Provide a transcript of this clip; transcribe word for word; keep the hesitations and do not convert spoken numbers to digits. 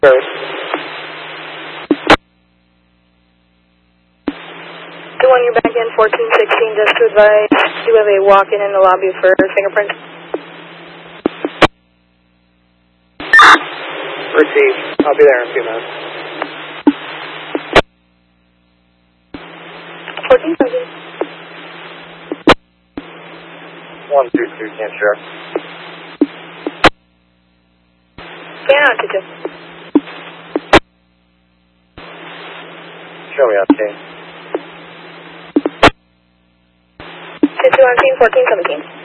Great. two one, you're back in fourteen sixteen, just to advise, you have a walk-in in the lobby for fingerprints. Received. I'll be there in a few minutes. fourteen seventeen. one two two, can't share. Scan out, two two. Show me up, team. two two on team, fourteen seventeen.